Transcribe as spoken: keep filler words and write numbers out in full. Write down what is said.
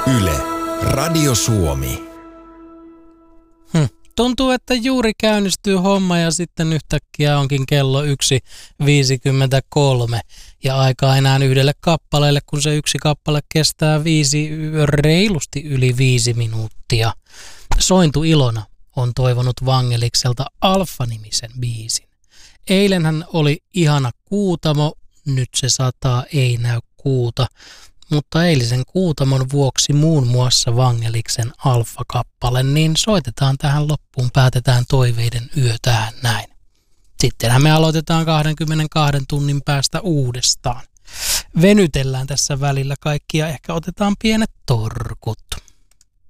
Yle, Radio Suomi. Hm. Tuntuu, että juuri käynnistyy homma ja sitten yhtäkkiä onkin kello yksi viisikymmentäkolme ja aikaa enää yhdelle kappaleelle, kun se yksi kappale kestää viisi, reilusti yli viisi minuuttia. Sointu Ilona on toivonut Vangelikselta Alfa-nimisen biisin. Eilenhän oli ihana Kuutamo, nyt se sataa ei näy kuuta, mutta eilisen Kuutamon vuoksi muun muassa Vangeliksen Alfa-kappale, niin soitetaan tähän loppuun, päätetään toiveiden yö tähän näin. Sittenhän me aloitetaan kaksikymmentäkaksi tunnin päästä uudestaan. Venytellään tässä välillä kaikkia, ehkä otetaan pienet torkut.